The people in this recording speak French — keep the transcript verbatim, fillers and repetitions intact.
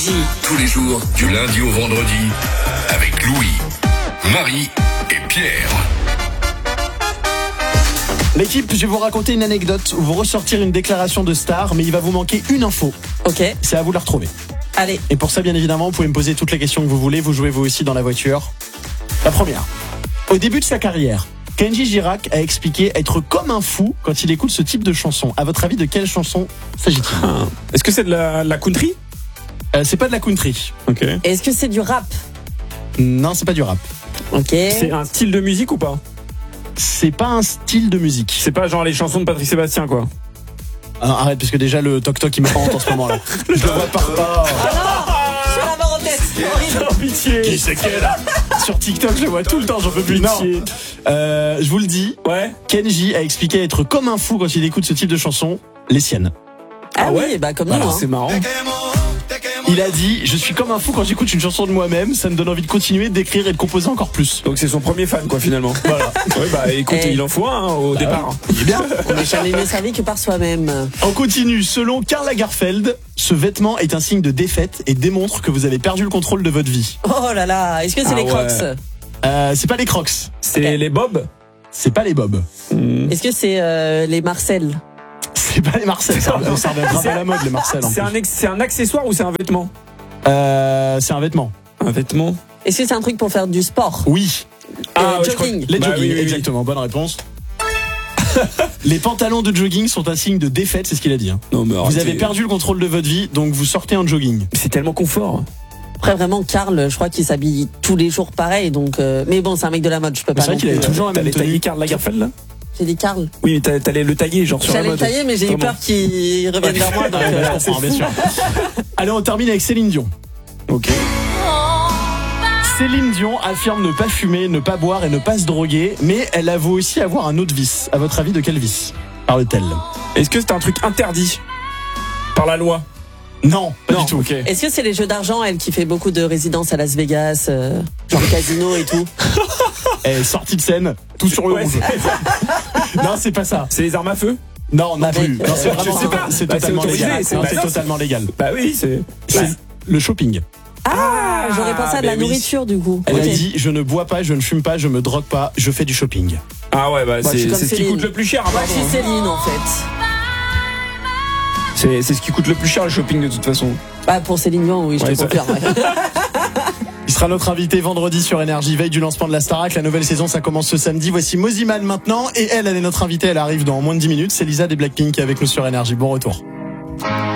Énergie. Tous les jours, du lundi au vendredi, avec Louis, Marie et Pierre. L'équipe, je vais vous raconter une anecdote ou vous ressortir une déclaration de star, mais il va vous manquer une info. Ok. C'est à vous de la retrouver. Allez. Et pour ça, bien évidemment, vous pouvez me poser toutes les questions que vous voulez. Vous jouez vous aussi dans la voiture. La première. Au début de sa carrière, Kenji Girac a expliqué être comme un fou quand il écoute ce type de chanson. À votre avis, de quelle chanson s'agit-il ? Ah. Est-ce que c'est de la, la country ? euh, C'est pas de la country. Ok. Est-ce que c'est du rap ? Non, c'est pas du rap. Ok. C'est un style de musique ou pas ? C'est pas un style de musique. C'est pas genre les chansons de Patrick Sébastien, quoi. Ah, arrête, parce que déjà le toc-toc il me hante en ce moment-là. Je le vois par pas. Ah non, je vais l'avoir en tête. Horrible. Oh, pitié. Qui c'est qu'elle a ? Sur TikTok, je le vois tout le temps, j'en peux plus. Non. Euh, je vous le dis, Ouais. Kenji a expliqué être comme un fou quand il écoute ce type de chanson, les siennes. Ah, Ah ouais oui, bah comme Voilà, nous. Hein. C'est marrant. Il a dit, je suis comme un fou quand j'écoute une chanson de moi-même, ça me donne envie de continuer, d'écrire et de composer encore plus. Donc c'est son premier fan, quoi, finalement. Voilà. Ouais, bah écoute, Eh. il en faut un hein, au Bah départ. Il est bien. On n'est jamais mieux servi que par soi-même. On continue. Selon Karl Lagerfeld, ce vêtement est un signe de défaite et démontre que vous avez perdu le contrôle de votre vie. Oh là là, est-ce que c'est Ah les ouais. Crocs ? Euh, c'est pas les Crocs. C'est Ok. les Bob. C'est pas les Bob. Mmh. Est-ce que c'est euh, les Marcel ? C'est pas les Marcel. Ça revient ça revient grave à la mode, les Marcel. en C'est plus. un, ex- c'est un accessoire ou c'est un vêtement ? Euh, c'est un vêtement. Un vêtement. Est-ce que c'est un truc pour faire du sport ? Oui. Euh, ouais, je crois- jogging. Les Bah jogging, oui, oui, oui. exactement. Bonne réponse. Les pantalons de jogging sont un signe de défaite, c'est ce qu'il a dit. hein. Non mais Vous arrêtez. avez perdu le contrôle de votre vie, donc vous sortez en jogging. C'est tellement confort. Après vraiment, Karl, je crois qu'il s'habille tous les jours pareil. Donc, euh, mais bon, c'est un mec de la mode, je peux Mais pas. c'est vrai non qu'il plus, avait euh, toujours la même T'allais tailler tenue. Karl Lagerfeld là ? J'ai dit Karl. Oui, mais t'a- t'allais le tailler genre sur la J'allais le mode. tailler, mais j'ai eu Vraiment. peur qu'il revienne vers moi. Donc, Ouais, euh, je comprends, bien sûr. Allez, on termine avec Céline Dion. Ok. Céline Dion affirme ne pas fumer, ne pas boire et ne pas se droguer, mais elle avoue aussi avoir un autre vice. À votre avis, de quel vice parle-t-elle ? Est-ce que c'est un truc interdit par la loi ? Non, pas Non, du tout. ok. Est-ce que c'est les jeux d'argent, elle qui fait beaucoup de résidences à Las Vegas, euh, genre casino et tout ? Elle est sortie de scène, tout sur le Ouais, rouge. c'est- Non, c'est pas ça. C'est les armes à feu ? Non, non plus. Mec, Non, c'est euh, vraiment, je sais pas. c'est Bah, c'est totalement autorisé, légal. c'est Non, pas c'est ça. totalement légal. Bah oui, c'est. C'est le shopping. Ah, j'aurais pensé à de la mais oui. nourriture du coup. Elle Ok. a dit, je ne bois pas, je ne fume pas, je me drogue pas, je fais du shopping. Ah ouais, bah Moi, je suis c'est comme c'est ce qui Céline. coûte le plus cher. Moi, je apparemment. suis Céline en fait. C'est c'est ce qui coûte le plus cher le shopping de toute façon. Bah, pour Céline Dion, oui, je Ouais, te ça- confirme. ouais. Il sera notre invité vendredi sur Énergie, veille du lancement de la Starac. La nouvelle saison, ça commence ce samedi. Voici Moziman maintenant. Et elle, elle est notre invitée. Elle arrive dans moins de dix minutes. C'est Lisa des Blackpink qui est avec nous sur Énergie. Bon retour.